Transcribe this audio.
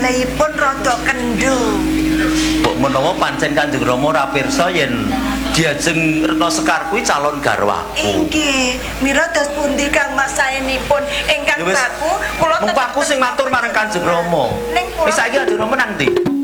Laipun rada kendho. Mbok menawa pancen Kanjeng Rama ora pirsa yen Diajeng Retna Sekar kuwi calon garwaku. Inggih, mira dos pundi Kang Mas saenipun ingkang baku kula mung aku sing matur marang Kanjeng Rama. Wis saiki Kanjeng Rama nang ndi?